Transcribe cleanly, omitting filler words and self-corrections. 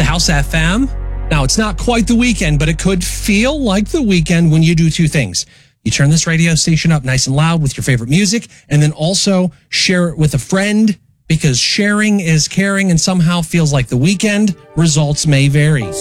to House FM. Now, it's not quite the weekend, but it could feel like the weekend when you do two things. You turn this radio station up nice and loud with your favorite music, and then also share it with a friend, because sharing is caring and somehow feels like the weekend. Results may vary.